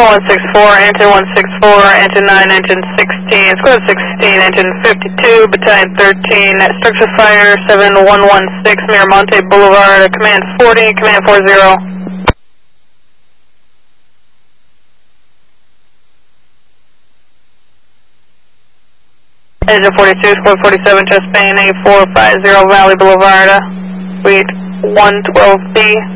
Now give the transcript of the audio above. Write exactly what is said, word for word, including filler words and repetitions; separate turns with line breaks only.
one six four, engine one six four, engine nine, engine sixteen, squad sixteen, engine fifty-two, battalion thirteen, structure fire seven one one six, Miramonte Boulevard, command forty, command four zero. Engine forty-two, squad forty-seven, chest banging eight four five zero, Valley Boulevard, suite one twelve B.